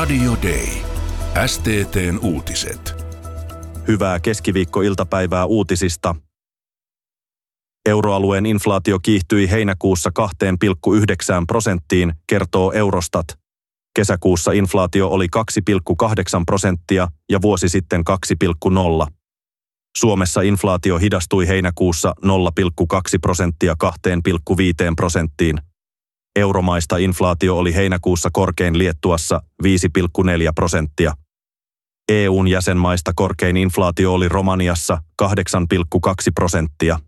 Radio Day. STT:n uutiset. Hyvää keskiviikkoiltapäivää uutisista. Euroalueen inflaatio kiihtyi heinäkuussa 2,9%, kertoo Eurostat. Kesäkuussa inflaatio oli 2,8% ja vuosi sitten 2,0%. Suomessa inflaatio hidastui heinäkuussa 0,2% 2,5%. Euromaista inflaatio oli heinäkuussa korkein Liettuassa 5,4%. EU:n jäsenmaista korkein inflaatio oli Romaniassa 8,2%.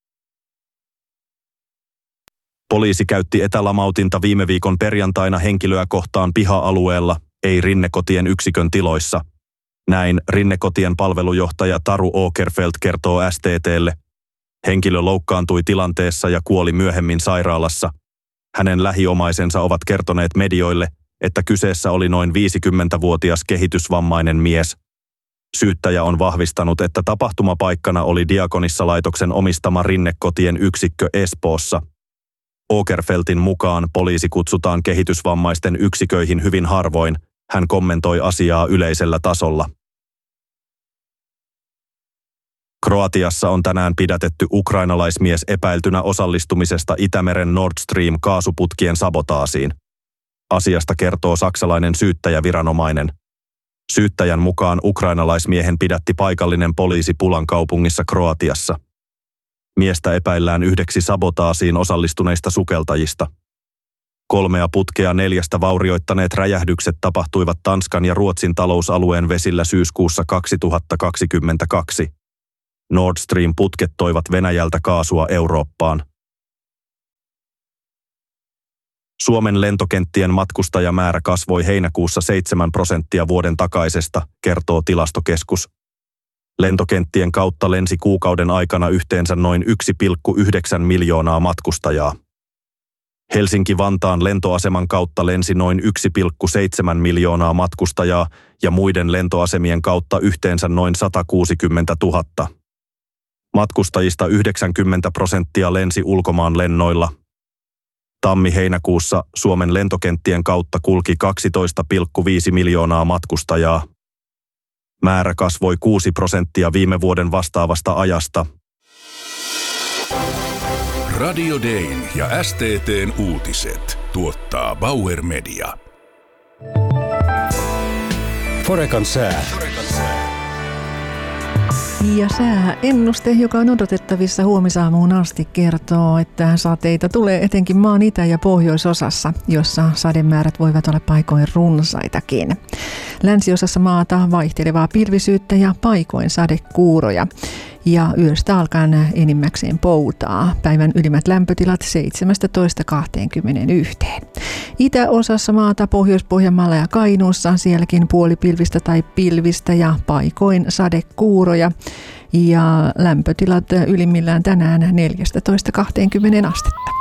Poliisi käytti etälamautinta viime viikon perjantaina henkilöä kohtaan piha-alueella, ei Rinnekotien yksikön tiloissa. Näin Rinnekotien palvelujohtaja Taru Åkerfeldt kertoo STT:lle. Henkilö loukkaantui tilanteessa ja kuoli myöhemmin sairaalassa. Hänen lähiomaisensa ovat kertoneet medioille, että kyseessä oli noin 50-vuotias kehitysvammainen mies. Syyttäjä on vahvistanut, että tapahtumapaikkana oli Diakonissalaitoksen omistama Rinnekotien yksikkö Espoossa. Åkerfeldtin mukaan poliisi kutsutaan kehitysvammaisten yksiköihin hyvin harvoin. Hän kommentoi asiaa yleisellä tasolla. Kroatiassa on tänään pidätetty ukrainalaismies epäiltynä osallistumisesta Itämeren Nord Stream-kaasuputkien sabotaasiin. Asiasta kertoo saksalainen syyttäjäviranomainen. Syyttäjän mukaan ukrainalaismiehen pidätti paikallinen poliisi Pulan kaupungissa Kroatiassa. Miestä epäillään yhdeksi sabotaasiin osallistuneista sukeltajista. 3 putkea 4 vaurioittaneet räjähdykset tapahtuivat Tanskan ja Ruotsin talousalueen vesillä syyskuussa 2022. Nord Stream-putket toivat Venäjältä kaasua Eurooppaan. Suomen lentokenttien matkustajamäärä kasvoi heinäkuussa 7% vuoden takaisesta, kertoo Tilastokeskus. Lentokenttien kautta lensi kuukauden aikana yhteensä noin 1,9 miljoonaa matkustajaa. Helsinki-Vantaan lentoaseman kautta lensi noin 1,7 miljoonaa matkustajaa ja muiden lentoasemien kautta yhteensä noin 160 000. Matkustajista 90% lensi ulkomaan lennoilla. Tammi-heinäkuussa Suomen lentokenttien kautta kulki 12,5 miljoonaa matkustajaa. Määrä kasvoi 6% viime vuoden vastaavasta ajasta. Radio Dayn ja STT:n uutiset tuottaa Bauer Media. Forecan sää. Ja sääennuste, joka on odotettavissa huomisaamuun asti, kertoo, että sateita tulee etenkin maan itä- ja pohjoisosassa, jossa sademäärät voivat olla paikoin runsaitakin. Länsiosassa maata vaihtelevaa pilvisyyttä ja paikoin sadekuuroja. Ja yöstä alkaen enimmäkseen poutaa. Päivän ylimmät lämpötilat 17-21. Itäosassa maata Pohjois-Pohjanmaalla ja Kainuussa sielläkin puolipilvistä tai pilvistä ja paikoin sadekuuroja. Ja lämpötilat ylimmillään tänään 14-20 astetta.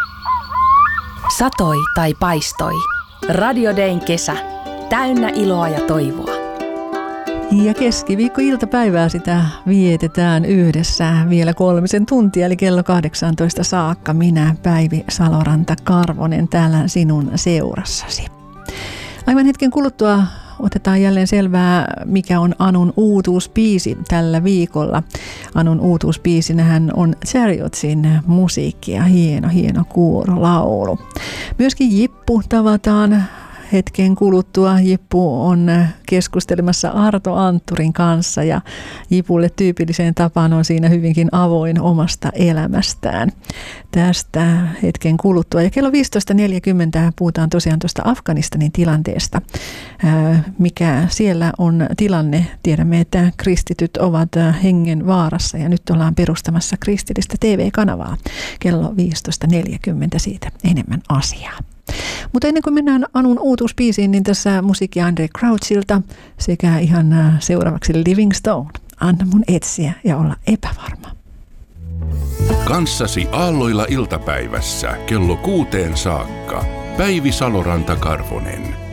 Satoi tai paistoi. Radio Dayn kesä. Täynnä iloa ja toivoa. Ja keskiviikko-iltapäivää sitä vietetään yhdessä vielä 3 tuntia, eli kello 18 saakka. Minä, Päivi Saloranta-Karvonen, täällä sinun seurassasi. Aivan hetken kuluttua otetaan jälleen selvää, mikä on Anun uutuusbiisi tällä viikolla. Anun uutuusbiisinähän on Chariotsin musiikkia, hieno kuorolaulu. Myöskin Jippu tavataan hetken kuluttua. Jippu on keskustelemassa Arto Antturin kanssa ja Jipulle tyypilliseen tapaan on siinä hyvinkin avoin omasta elämästään. Tästä hetken kuluttua. Ja kello 15.40 puhutaan tosiaan tuosta Afganistanin tilanteesta. Mikä siellä on tilanne? Tiedämme, että kristityt ovat hengen vaarassa ja nyt ollaan perustamassa kristillistä TV-kanavaa. Kello 15.40 siitä enemmän asiaa. Mutta ennen kuin mennään Anun uutuusbiisiin, niin tässä musiikkia Andre Crouchilta sekä ihan seuraavaksi Living Stone. Anna mun etsiä ja olla epävarma. Kanssasi aalloilla iltapäivässä kello 6 saakka. Päivi Saloranta-Karvonen.